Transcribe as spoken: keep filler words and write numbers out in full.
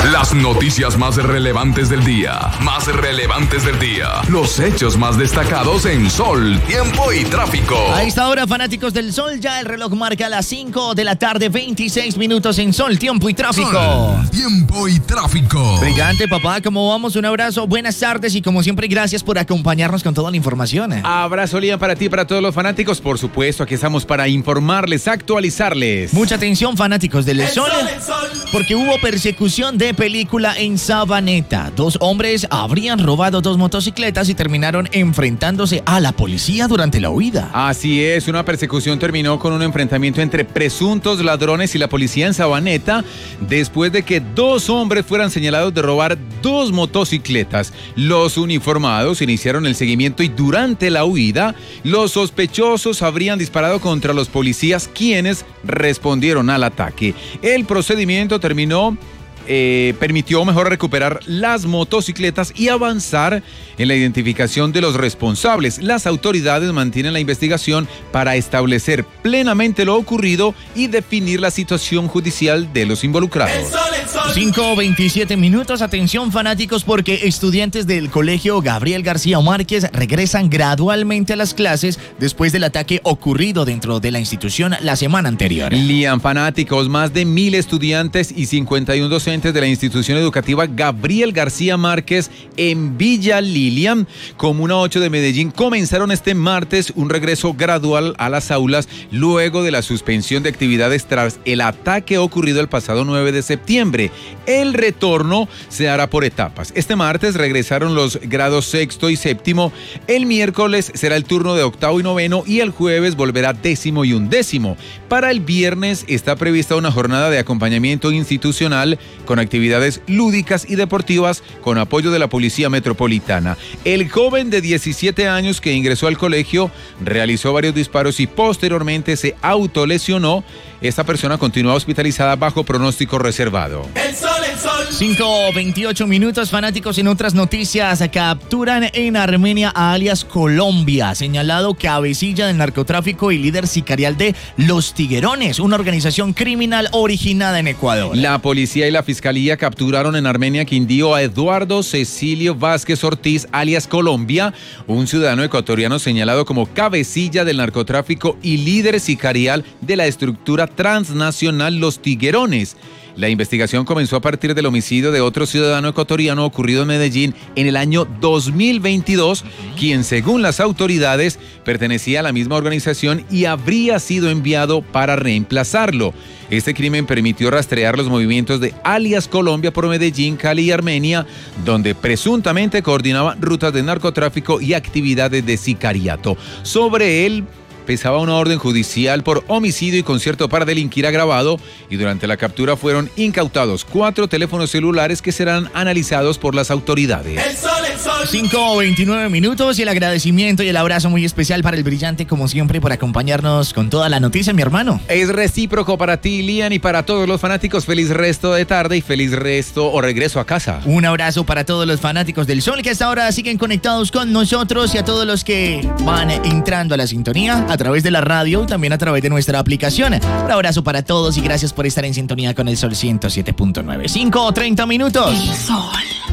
Las noticias más relevantes del día. Más relevantes del día. Los hechos más destacados en Sol, Tiempo y Tráfico. A esta hora, fanáticos del Sol, ya el reloj marca las cinco de la tarde, veintiséis minutos en Sol, Tiempo y Tráfico. Sol, Tiempo y Tráfico. Brillante, papá, ¿cómo vamos? Un abrazo, buenas tardes y como siempre, gracias por acompañarnos con toda la información. Abrazo, Lian, para ti y para todos los fanáticos. Por supuesto, aquí estamos para informarles, actualizarles. Mucha atención, fanáticos del el sol, sol, el sol, porque hubo persecución de película en Sabaneta. Dos hombres habrían robado dos motocicletas y terminaron enfrentándose a la policía durante la huida. Así es, una persecución terminó con un enfrentamiento entre presuntos ladrones y la policía en Sabaneta después de que dos hombres fueran señalados de robar dos motocicletas. Los uniformados iniciaron el seguimiento y durante la huida, los sospechosos habrían disparado contra los policías, quienes respondieron al ataque. El procedimiento terminó Eh, permitió mejor recuperar las motocicletas y avanzar en la identificación de los responsables. Las autoridades mantienen la investigación para establecer plenamente lo ocurrido y definir la situación judicial de los involucrados. El sol, el sol. cinco veintisiete minutos, atención fanáticos, porque estudiantes del colegio Gabriel García Márquez regresan gradualmente a las clases después del ataque ocurrido dentro de la institución la semana anterior. Lian, fanáticos, más de mil estudiantes y cincuenta y uno docentes de la institución educativa Gabriel García Márquez en Villa Lilian, Comuna ocho de Medellín, comenzaron este martes un regreso gradual a las aulas luego de la suspensión de actividades tras el ataque ocurrido el pasado nueve de septiembre. El retorno se hará por etapas. Este martes regresaron los grados sexto y séptimo, el miércoles será el turno de octavo y noveno y el jueves volverá décimo y undécimo. Para el viernes está prevista una jornada de acompañamiento institucional con actividades lúdicas y deportivas con apoyo de la Policía Metropolitana. El joven de diecisiete años que ingresó al colegio realizó varios disparos y posteriormente se autolesionó. Esta persona continúa hospitalizada bajo pronóstico reservado. El sol, el sol. cinco veintiocho minutos, fanáticos, en otras noticias. Capturan en Armenia a alias Colombia, señalado cabecilla del narcotráfico y líder sicarial de Los Tiguerones, una organización criminal originada en Ecuador. La policía y la fiscalía capturaron en Armenia, Quindío, a Eduardo Cecilio Vázquez Ortiz, alias Colombia, un ciudadano ecuatoriano señalado como cabecilla del narcotráfico y líder sicarial de la estructura transnacional Los Tiguerones. La investigación comenzó a partir del homicidio de otro ciudadano ecuatoriano ocurrido en Medellín en el año dos mil veintidós, quien según las autoridades pertenecía a la misma organización y habría sido enviado para reemplazarlo. Este crimen permitió rastrear los movimientos de alias Colombia por Medellín, Cali y Armenia, donde presuntamente coordinaba rutas de narcotráfico y actividades de sicariato. Sobre él pesaba una orden judicial por homicidio y concierto para delinquir agravado, y durante la captura fueron incautados cuatro teléfonos celulares que serán analizados por las autoridades. El sol, el sol. cinco veintinueve minutos y el agradecimiento y el abrazo muy especial para el Brillante, como siempre, por acompañarnos con toda la noticia, mi hermano. Es recíproco para ti, Lian, y para todos los fanáticos. Feliz resto de tarde y feliz resto o regreso a casa. Un abrazo para todos los fanáticos del Sol que hasta ahora siguen conectados con nosotros y a todos los que van entrando a la sintonía a través de la radio y también a través de nuestra aplicación. Un abrazo para todos y gracias por estar en sintonía con el Sol ciento siete punto nueve. cinco treinta minutos. El Sol.